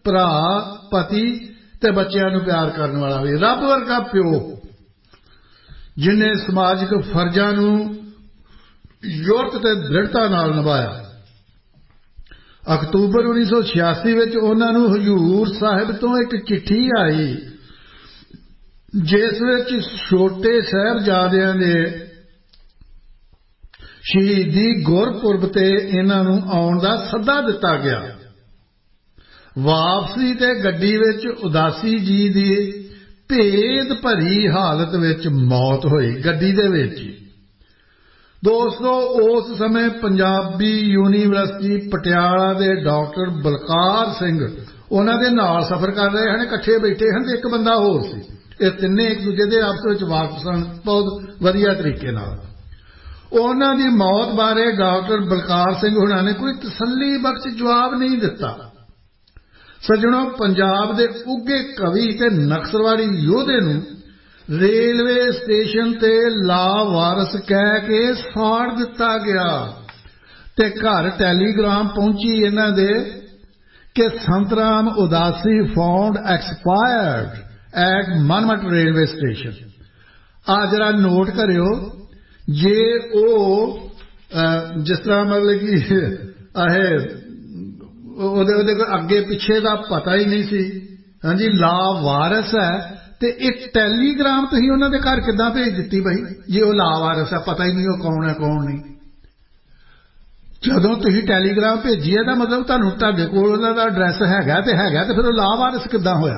भरा पति ते बच्चों नूं प्यार करने वाला भी, रब वर्गा प्यो जिन्हें समाजिक फर्जां नूं युरत ते दृढ़ता नाल निभाया। अक्तूबर 1986 विच उन्हां नूं हजूर साहिब तो एक चिट्ठी आई जिस विच छोटे साहिबजादियां दे शहीदी गुरपुरब ते इन्हां नूं आउण दा सद्दा दिता गया। वापसी ते गड्डी विच उदासी जी दी भेद भरी हालत विच मौत हुई, गड्डी दे विच। दोस्तों उस समय पंजाबी यूनीवर्सिटी पटियाला दे डॉक्टर बलकार सिंह उन्हां दे नाल सफर कर रहे हैं, इकट्ठे बैठे हैं, एक बंदा होर सी। ये तिन्ने एक दूजे दे आपस विच वाकफ सन बहुत वधिया तरीके नाल। उन्हां दी मौत बारे डॉक्टर बलकार सिंह हुणां ने कोई तसल्ली बख्श जवाब नहीं दिता। सज्जणों, पंजाब दे उगे कवि ते नक्सलवादी योधे नूं रेलवे स्टेशन ते लावारस कह के साड़ दिता गया ते घर टैलीग्राम पहुंची इन्हां दे कि संतराम उदासी found expired eight मनमट railway station. आ जरा नोट करियो, जे ओ जिस तरह मतलब कि ओदे अगे पिछे का पता ही नहीं सी, हाँ जी, लावारस है ते एक टैलीग्राम तुसीं उन्हां दे घर किदां भेज दित्ती बई, जे वो लावारस है, पता ही नहीं वो कौन है कौन नहीं। जदों तुसीं टैलीग्राम भेजी है मतलब तुहानूं तुहाडे कोल उन्हां दा एड्रैस हैगा ते फिर वो लावारस किदां होया?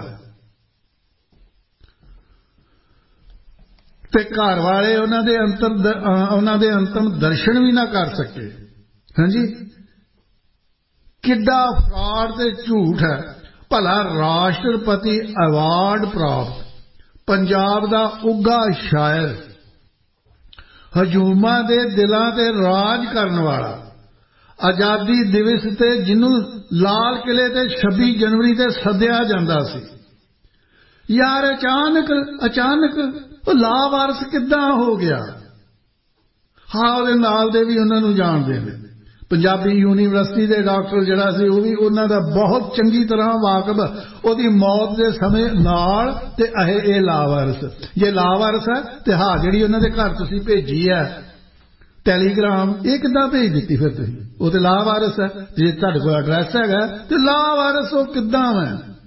ते घर वाले उन्हां दे अंतिम दर्शन भी ना कर सके। हाँ जी, किड्डा फ्रॉड ते झूठ है। भला राष्ट्रपति अवार्ड प्राप्त पंजाब दा उगा शायर, हजूमां दे दिलां ते राज करन वाला, आजादी दिवस ते जिन्नू लाल किले ते 26 जनवरी ते सद्या जांदा सी, यार अचानक वो लावारस किदां हो गया? हाँ, उहदे नाल दे भी उन्हां नूं जाणदे ने। पंजाबी यूनीवर्सिटी दे डॉक्टर जिहड़ा सी वो भी उन्हां दा बहुत चंगी तरह वाकफ, उहदी मौत दे समय नाल ते ये लावारस, जे लावारस है ते हाँ जिहड़ी उन्हां दे घर तुसीं भेजी है टैलीग्राम, ये किदां भेज दित्ती फिर तुसीं? वो ते लावारस है। जे तुहाडे कोल एड्रैस हैगा ते लावारस वो किदां है?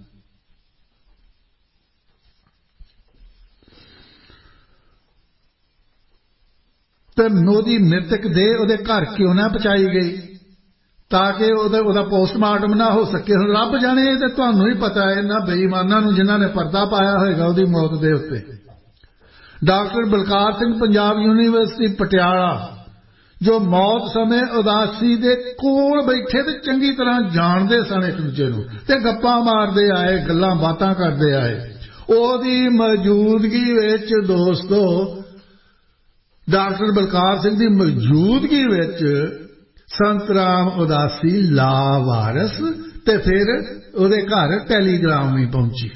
ते मोदी मृतक देह उहदे घर क्यों ना पहुंचाई गई ताकि उहदा पोस्टमार्टम ना हो सके? हुण रब जाने, ते तुहानूं ही पता है इन्हां बेईमानां नूं जिन्हां ने पर्दा पाया होएगा उहदी मौत दे उत्ते। डॉक्टर बलकार सिंह पंजाब यूनीवर्सिटी पटियाला जो मौत समय उदासी दे कोल बैठे ते चंगी तरह जानदे सन एक दूजे नूं ते गप्पां मारदे आए, गल्लां बातां करदे आए, ओहदी मौजूदगी विच दोस्तों, डॉक्टर बलकार सिंह की मौजूदगी विच संतराम उदासी लावारस ते फिर उहदे घर टैलीग्राम भी पहुंची।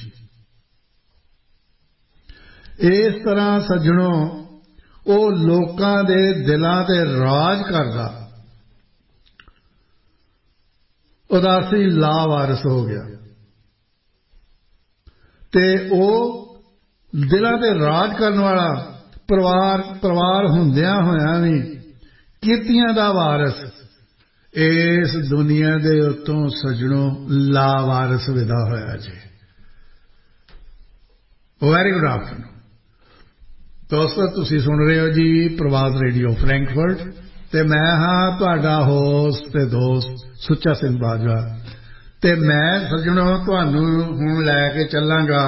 इस तरह सज्जणों वो लोकां दे दिलां ते राज करदा उदासी लावारस हो गया ते ओ दिलां ते राज करने वाला परिवार हुंदियां होया भी कीर्तियां दा वारस इस दुनिया दे उत्तों सज्जणों लावारस विदा होया जी। वेरी गुड आफ्टरनून दोस्तों, तुसी सुन रहे हो जी प्रवास रेडियो फ्रैंकफर्ट ते मैं हाँ तुहाडा होस्ट ते दोस्त सुच्चा सिंह बाजवा ते मैं सज्जणों तुहानू हुण लैके चलांगा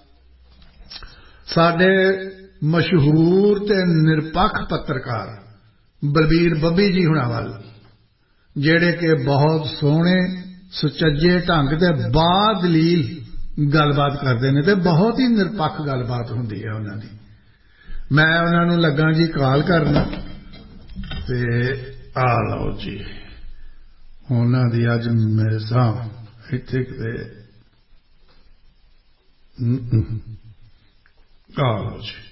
साडे मशहूर ते निरपक्ष पत्रकार बलबीर बब्बी जी हुणां वल, जेड़े के बहुत सोहणे सुचज्जे ढंग ते बादलील गलबात करते हैं ते बहुत ही निरपक्ष गलबात हुंदी है उन्हां दी। मैं उन्हां नूं लग्गां जी कॉल करना ते आ लो जी उन्हां दी अज मेरे साहब इत्थे किते आ लो जी।